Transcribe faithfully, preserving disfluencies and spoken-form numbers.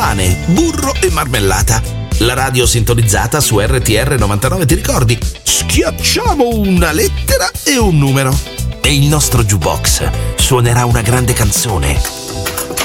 pane, burro e marmellata. La radio sintonizzata su R T R novantanove, ti ricordi? Schiacciamo una lettera e un numero e il nostro jukebox suonerà una grande canzone.